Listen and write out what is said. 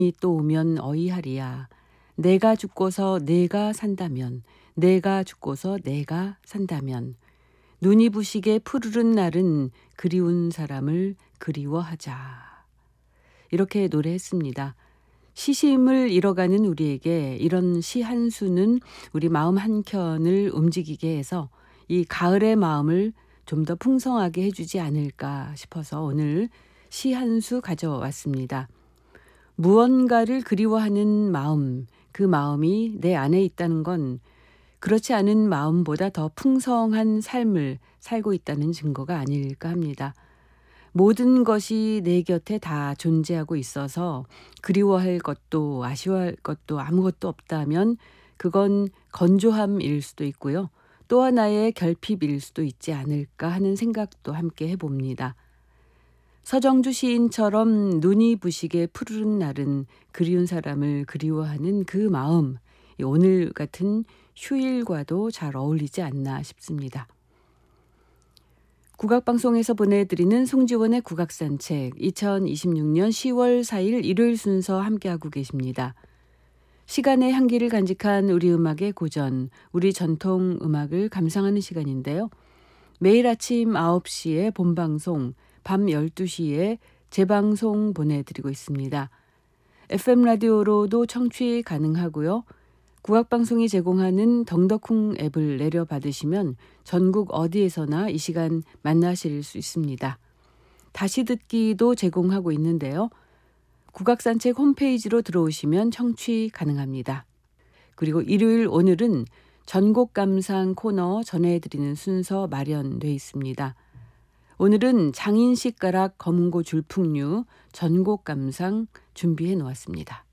또 오면 어이하리야. 내가 죽고서 내가 산다면, 내가 죽고서 내가 산다면. 눈이 부시게 푸르른 날은 그리운 사람을 그리워하자. 이렇게 노래했습니다. 시심을 잃어가는 우리에게 이런 시 한 수는 우리 마음 한켠을 움직이게 해서 이 가을의 마음을 좀 더 풍성하게 해주지 않을까 싶어서 오늘 시 한 수 가져왔습니다. 무언가를 그리워하는 마음, 그 마음이 내 안에 있다는 건 그렇지 않은 마음보다 더 풍성한 삶을 살고 있다는 증거가 아닐까 합니다. 모든 것이 내 곁에 다 존재하고 있어서 그리워할 것도 아쉬워할 것도 아무것도 없다면 그건 건조함일 수도 있고요. 또 하나의 결핍일 수도 있지 않을까 하는 생각도 함께 해봅니다. 서정주 시인처럼 눈이 부시게 푸르른 날은 그리운 사람을 그리워하는 그 마음, 오늘 같은 휴일과도 잘 어울리지 않나 싶습니다. 국악방송에서 보내드리는 송지원의 국악산책 2026년 10월 4일 일요일 순서 함께하고 계십니다. 시간의 향기를 간직한 우리 음악의 고전, 우리 전통 음악을 감상하는 시간인데요. 매일 아침 9시에 본방송, 밤 12시에 재방송 보내드리고 있습니다. FM 라디오로도 청취 가능하고요. 국악방송이 제공하는 덩더쿵 앱을 내려받으시면 전국 어디에서나 이 시간 만나실 수 있습니다. 다시 듣기도 제공하고 있는데요. 국악산책 홈페이지로 들어오시면 청취 가능합니다. 그리고 일요일 오늘은 전곡 감상 코너 전해드리는 순서 마련돼 있습니다. 오늘은 장인식 가락 검은고 줄풍류 전곡 감상 준비해 놓았습니다.